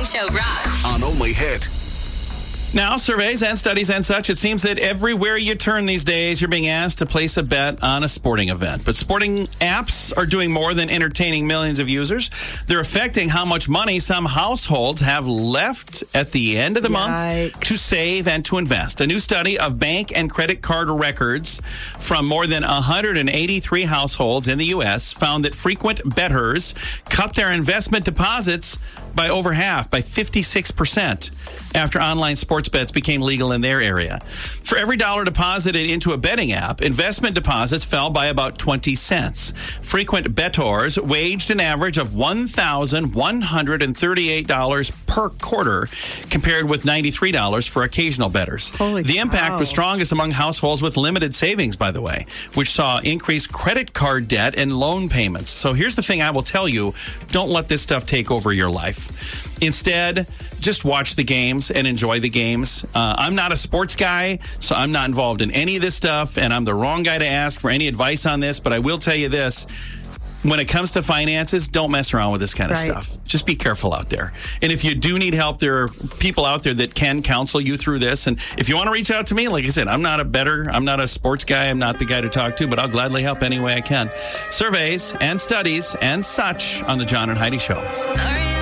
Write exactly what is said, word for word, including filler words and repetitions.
Morning Show rocks. On Only Hit. Now, surveys and studies and such, it seems that everywhere you turn these days, you're being asked to place a bet on a sporting event. But sporting apps are doing more than entertaining millions of users. They're affecting how much money some households have left at the end of the Yikes. month to save and to invest. A new study of bank and credit card records from more than one hundred eighty-three households in the U S found that frequent bettors cut their investment deposits by over half, by fifty-six percent, after online sports bets became legal in their area. For every dollar deposited into a betting app, investment deposits fell by about twenty cents. Frequent bettors waged an average of one thousand one hundred thirty-eight dollars per quarter, compared with ninety-three dollars for occasional bettors. Holy the impact cow. was strongest among households with limited savings, by the way, which saw increased credit card debt and loan payments. So here's the thing I will tell you, don't let this stuff take over your life. Instead, just watch the games and enjoy the games. Uh, I'm not a sports guy, so I'm not involved in any of this stuff, and I'm the wrong guy to ask for any advice on this, but I will tell you this. When it comes to finances, don't mess around with this kind of Right. stuff. Just be careful out there. And if you do need help, there are people out there that can counsel you through this. And if you want to reach out to me, like I said, I'm not a bettor. I'm not a sports guy. I'm not the guy to talk to, but I'll gladly help any way I can. Surveys and studies and such on the John and Heidi Show. Sorry.